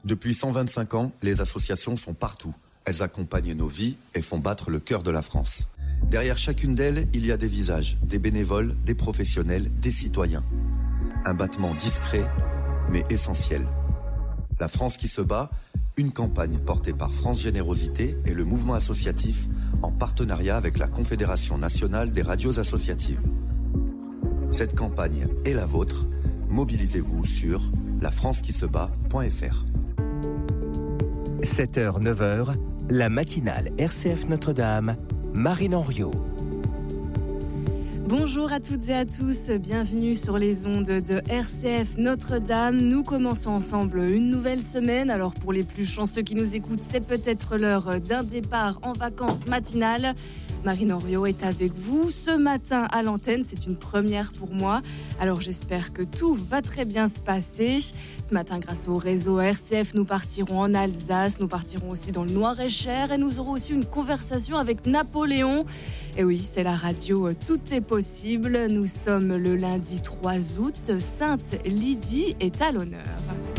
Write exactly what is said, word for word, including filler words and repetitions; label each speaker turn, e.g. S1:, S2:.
S1: Depuis cent vingt-cinq ans, les associations sont partout. Elles accompagnent nos vies et font battre le cœur de la France. Derrière chacune d'elles, il y a des visages, des bénévoles, des professionnels, des citoyens. Un battement discret, mais essentiel. La France qui se bat, une campagne portée par France Générosité et le mouvement associatif en partenariat avec la Confédération nationale des radios associatives. Cette campagne est la vôtre. Mobilisez-vous sur la france qui se bat point f r.
S2: sept heures neuf heures, la matinale R C F Notre-Dame, Marine Henriot.
S3: Bonjour à toutes et à tous, bienvenue sur les ondes de R C F Notre-Dame. Nous commençons ensemble une nouvelle semaine. Alors pour les plus chanceux qui nous écoutent, c'est peut-être l'heure d'un départ en vacances matinales. Marine Henriot est avec vous ce matin à l'antenne, c'est une première pour moi. Alors j'espère que tout va très bien se passer. Ce matin, grâce au réseau R C F, nous partirons en Alsace, nous partirons aussi dans le Loir-et-Cher et nous aurons aussi une conversation avec Napoléon. Et oui, c'est la radio, tout est possible. Nous sommes le lundi trois août, Sainte Lydie est à l'honneur.